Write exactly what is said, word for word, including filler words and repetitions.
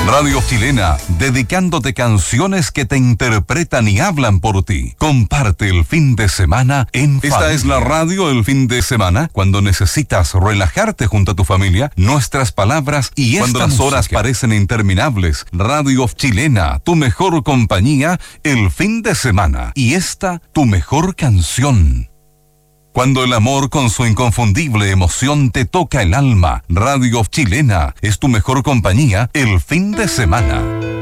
Radio Chilena, dedicándote canciones que te interpretan y hablan por ti. Comparte el fin de semana en Esta familia. Es la radio el fin de semana, cuando necesitas relajarte junto a tu familia, nuestras palabras y cuando las música. horas parecen interminables. Radio Chilena, tu mejor compañía el fin de semana. Y esta, tu mejor canción. Cuando el amor con su inconfundible emoción te toca el alma, Radio Chilena es tu mejor compañía el fin de semana.